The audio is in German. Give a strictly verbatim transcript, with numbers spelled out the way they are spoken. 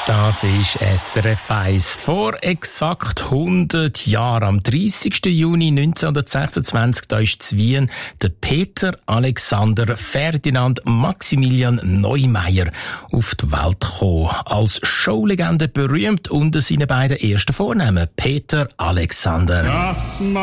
Das ist S R F eins. Vor exakt hundert Jahren, am dreißigsten Juni neunzehnhundertsechsundzwanzig, da ist zu Wien der Peter Alexander Ferdinand Maximilian Neumeier auf die Welt gekommen. Als Showlegende berühmt unter seinen beiden ersten Vornamen, Peter Alexander. Ja.